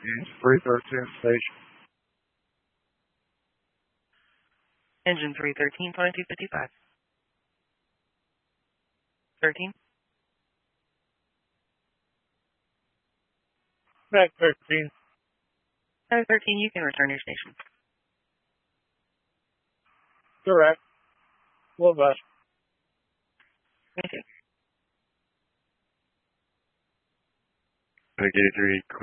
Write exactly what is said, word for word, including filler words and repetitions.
three thirteen station. Engine three thirteen, twenty-two fifty-five. thirteen. Back thirteen. Back thirteen, you can return your station. Direct. Well, bus. Thank you. Renegade three.